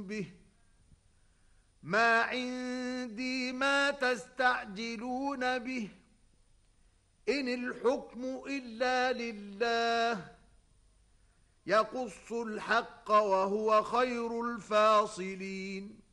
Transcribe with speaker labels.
Speaker 1: به ما عندي ما تستعجلون به إن الحكم إلا لله يقص الحق وهو خير الفاصلين